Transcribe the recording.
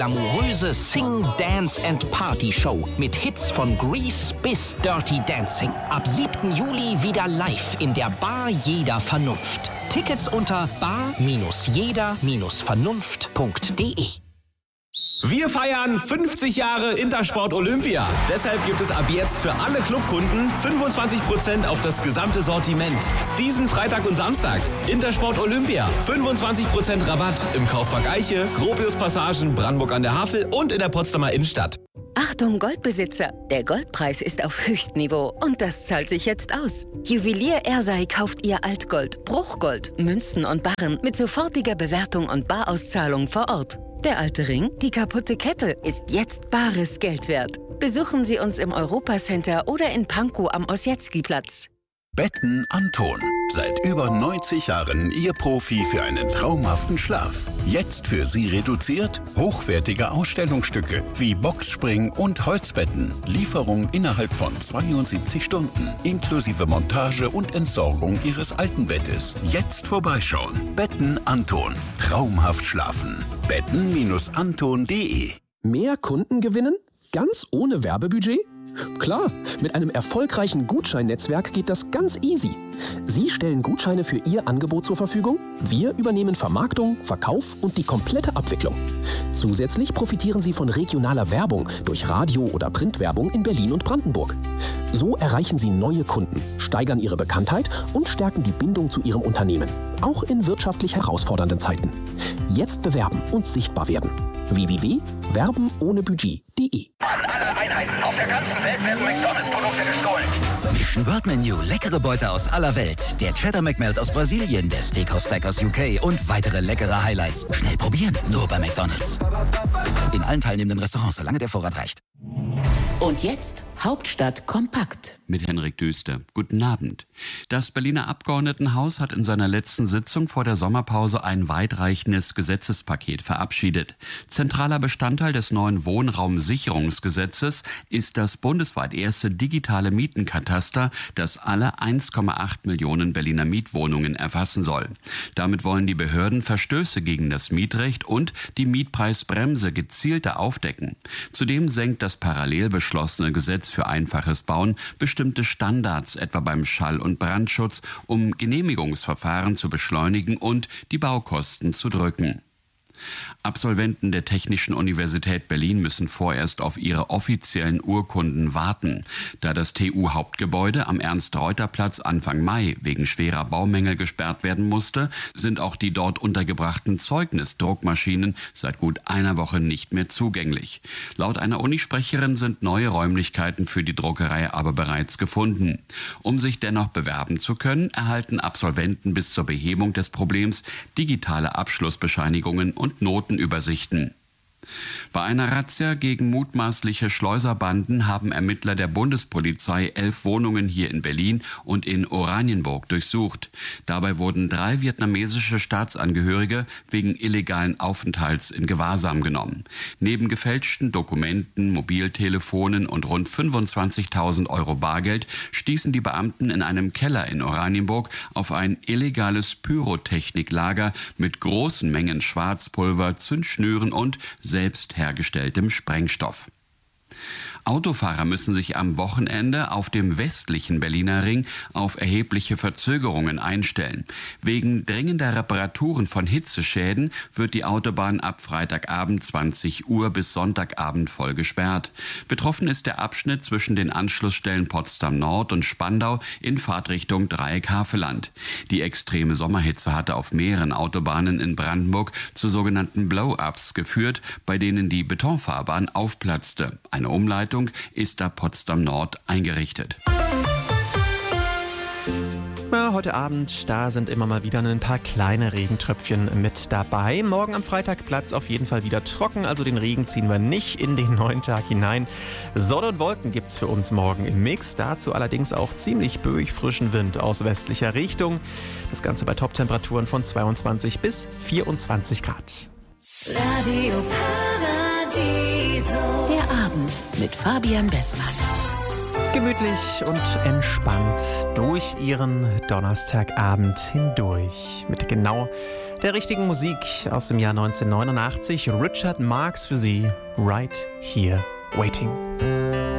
Glamouröse Sing, Dance and Party Show mit Hits von Grease bis Dirty Dancing. Ab 7. Juli wieder live in der Bar Jeder Vernunft. Tickets unter bar-jeder-vernunft.de. Wir feiern 50 Jahre Intersport Olympia. Deshalb gibt es ab jetzt für alle Clubkunden 25% auf das gesamte Sortiment. Diesen Freitag und Samstag. Intersport Olympia. 25% Rabatt im Kaufpark Eiche, Gropiuspassagen, Brandenburg an der Havel und in der Potsdamer Innenstadt. Achtung Goldbesitzer, der Goldpreis ist auf Höchstniveau und das zahlt sich jetzt aus. Juwelier Ersei kauft ihr Altgold, Bruchgold, Münzen und Barren mit sofortiger Bewertung und Barauszahlung vor Ort. Der alte Ring, die kaputte Kette, ist jetzt bares Geld wert. Besuchen Sie uns im Europacenter oder in Pankow am Ossietzky-Platz. Betten Anton. Seit über 90 Jahren Ihr Profi für einen traumhaften Schlaf. Jetzt für Sie reduziert hochwertige Ausstellungsstücke wie Boxspring und Holzbetten. Lieferung innerhalb von 72 Stunden. Inklusive Montage und Entsorgung Ihres alten Bettes. Jetzt vorbeischauen. Betten Anton. Traumhaft schlafen. Betten-anton.de. Mehr Kunden gewinnen? Ganz ohne Werbebudget? Klar, mit einem erfolgreichen Gutscheinnetzwerk geht das ganz easy. Sie stellen Gutscheine für Ihr Angebot zur Verfügung, wir übernehmen Vermarktung, Verkauf und die komplette Abwicklung. Zusätzlich profitieren Sie von regionaler Werbung durch Radio- oder Printwerbung in Berlin und Brandenburg. So erreichen Sie neue Kunden, steigern Ihre Bekanntheit und stärken die Bindung zu Ihrem Unternehmen, auch in wirtschaftlich herausfordernden Zeiten. Jetzt bewerben und sichtbar werden. www.werbenohnebudget.de. An alle Einheiten auf der ganzen Welt werden McDonalds-Produkte gestohlen. Mission World Menu, leckere Beute aus aller Welt. Der Cheddar McMelt aus Brasilien, der Steakhouse Stack aus UK und weitere leckere Highlights. Schnell probieren, nur bei McDonalds. In allen teilnehmenden Restaurants, solange der Vorrat reicht. Und jetzt Hauptstadt kompakt. Mit Henrik Düster. Guten Abend. Das Berliner Abgeordnetenhaus hat in seiner letzten Sitzung vor der Sommerpause ein weitreichendes Gesetzespaket verabschiedet. Zentraler Bestandteil des neuen Wohnraumsicherungsgesetzes ist das bundesweit erste digitale Mietenkataster, das alle 1,8 Millionen Berliner Mietwohnungen erfassen soll. Damit wollen die Behörden Verstöße gegen das Mietrecht und die Mietpreisbremse gezielter aufdecken. Zudem senkt das parallel beschlossene Gesetz für einfaches Bauen bestimmte Standards, etwa beim Schall- und Brandschutz, um Genehmigungsverfahren zu beschleunigen und die Baukosten zu drücken. Absolventen der Technischen Universität Berlin müssen vorerst auf ihre offiziellen Urkunden warten. Da das TU-Hauptgebäude am Ernst-Reuter-Platz Anfang Mai wegen schwerer Baumängel gesperrt werden musste, sind auch die dort untergebrachten Zeugnisdruckmaschinen seit gut einer Woche nicht mehr zugänglich. Laut einer Unisprecherin sind neue Räumlichkeiten für die Druckerei aber bereits gefunden. Um sich dennoch bewerben zu können, erhalten Absolventen bis zur Behebung des Problems digitale Abschlussbescheinigungen und Notenübersichten. Bei einer Razzia gegen mutmaßliche Schleuserbanden haben Ermittler der Bundespolizei 11 Wohnungen hier in Berlin und in Oranienburg durchsucht. Dabei wurden 3 vietnamesische Staatsangehörige wegen illegalen Aufenthalts in Gewahrsam genommen. Neben gefälschten Dokumenten, Mobiltelefonen und rund 25.000 Euro Bargeld stießen die Beamten in einem Keller in Oranienburg auf ein illegales Pyrotechniklager mit großen Mengen Schwarzpulver, Zündschnüren und selbst hergestelltem Sprengstoff. Autofahrer müssen sich am Wochenende auf dem westlichen Berliner Ring auf erhebliche Verzögerungen einstellen. Wegen dringender Reparaturen von Hitzeschäden wird die Autobahn ab Freitagabend 20 Uhr bis Sonntagabend voll gesperrt. Betroffen ist der Abschnitt zwischen den Anschlussstellen Potsdam Nord und Spandau in Fahrtrichtung Dreieck Havelland. Die extreme Sommerhitze hatte auf mehreren Autobahnen in Brandenburg zu sogenannten Blow-ups geführt, bei denen die Betonfahrbahn aufplatzte. Eine Umleitung ist da Potsdam Nord eingerichtet. Ja, heute Abend, da sind immer mal wieder ein paar kleine Regentröpfchen mit dabei. Morgen am Freitag bleibt es auf jeden Fall wieder trocken, also den Regen ziehen wir nicht in den neuen Tag hinein. Sonne und Wolken gibt's für uns morgen im Mix, dazu allerdings auch ziemlich böig frischen Wind aus westlicher Richtung. Das Ganze bei Toptemperaturen von 22 bis 24 Grad. Radio Paradiso. Der Abend mit Fabian Bessmann. Gemütlich und entspannt durch Ihren Donnerstagabend hindurch. Mit genau der richtigen Musik aus dem Jahr 1989. Richard Marx für Sie, Right Here Waiting.